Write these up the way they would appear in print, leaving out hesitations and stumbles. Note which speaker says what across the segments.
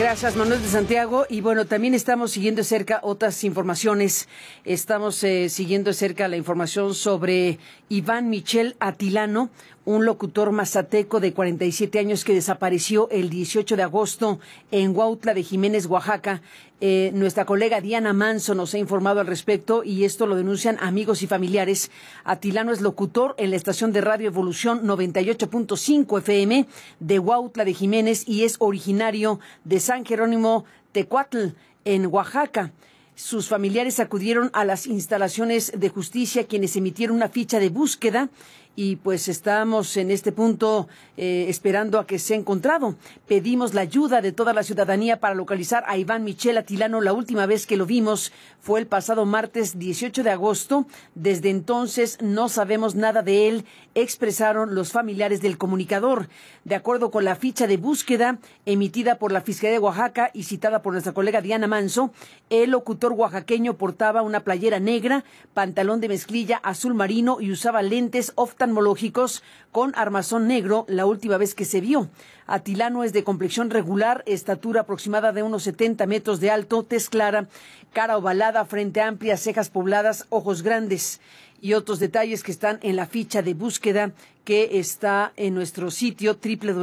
Speaker 1: Gracias, Manuel de Santiago. Y bueno, también estamos siguiendo de cerca otras informaciones. Estamos siguiendo de cerca la información sobre Iván Michel Atilano, un locutor mazateco de 47 años que desapareció el 18 de agosto en Huautla de Jiménez, Oaxaca. Nuestra colega Diana Manso nos ha informado al respecto y esto lo denuncian amigos y familiares. Atilano es locutor en la estación de Radio Evolución 98.5 FM de Huautla de Jiménez y es originario de San Jerónimo Tecuatl, en Oaxaca. Sus familiares acudieron a las instalaciones de justicia, quienes emitieron una ficha de búsqueda, y pues estamos en este punto esperando a que sea encontrado. Pedimos la ayuda de toda la ciudadanía para localizar a Iván Michel Atilano. La última vez que lo vimos fue el pasado martes 18 de agosto. Desde entonces no sabemos nada de él, expresaron los familiares del comunicador. De acuerdo con la ficha de búsqueda emitida por la Fiscalía de Oaxaca y citada por nuestra colega Diana Manso, el locutor oaxaqueño portaba una playera negra, pantalón de mezclilla azul marino y usaba lentes oftalmológicos con armazón negro la última vez que se vio. Atilano es de complexión regular, estatura aproximada de unos 70 metros de alto, tez clara, cara ovalada, frente amplia, cejas pobladas, ojos grandes. Y otros detalles que están en la ficha de búsqueda que está en nuestro sitio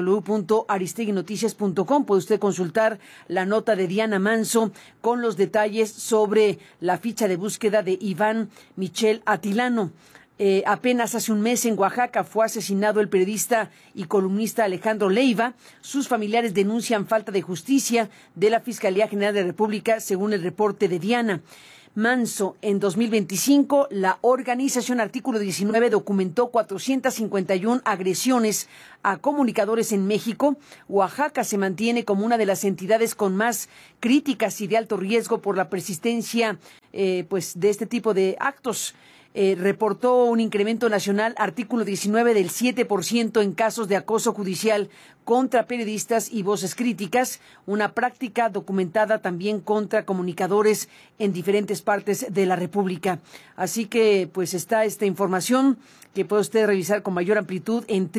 Speaker 1: www.aristeguinoticias.com. Puede usted consultar la nota de Diana Manso con los detalles sobre la ficha de búsqueda de Iván Michel Atilano. Apenas hace un mes en Oaxaca fue asesinado el periodista y columnista Alejandro Leiva. Sus familiares denuncian falta de justicia de la Fiscalía General de la República, según el reporte de Diana Manso. En 2025, la organización Artículo 19 documentó 451 agresiones a comunicadores en México. Oaxaca se mantiene como una de las entidades con más críticas y de alto riesgo por la persistencia de este tipo de actos. Reportó un incremento nacional, Artículo 19, del 7% en casos de acoso judicial contra periodistas y voces críticas, una práctica documentada también contra comunicadores en diferentes partes de la República. Así que pues está esta información que puede usted revisar con mayor amplitud en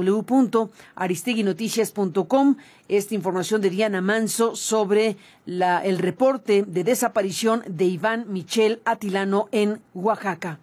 Speaker 1: www.aristeguinoticias.com. Esta información de Diana Manso sobre el reporte de desaparición de Iván Michel Atilano en Oaxaca.